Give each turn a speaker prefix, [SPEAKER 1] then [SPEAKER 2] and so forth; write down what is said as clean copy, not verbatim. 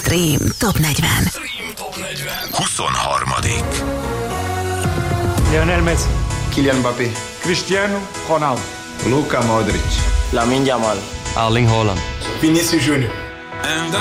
[SPEAKER 1] Stream Top 40.
[SPEAKER 2] 23.
[SPEAKER 3] Lionel Messi,
[SPEAKER 4] Kylian Mbappé,
[SPEAKER 3] Cristiano Ronaldo,
[SPEAKER 4] Luka Modric,
[SPEAKER 5] Lamine Yamal,
[SPEAKER 6] Erling Haaland,
[SPEAKER 4] Vinicius Júnior.